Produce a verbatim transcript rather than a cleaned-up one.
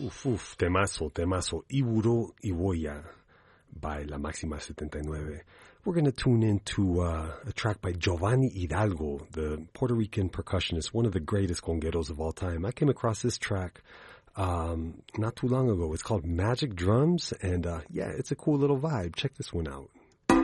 Uf, uf, temazo, temazo. Iburo Iwoya by La Máxima seventy-nine. We're going to tune into uh, a track by Giovanni Hidalgo, the Puerto Rican percussionist, one of the greatest congueros of all time. I came across this track um, not too long ago. It's called Magic Drums, and uh, yeah, it's a cool little vibe. Check this one out.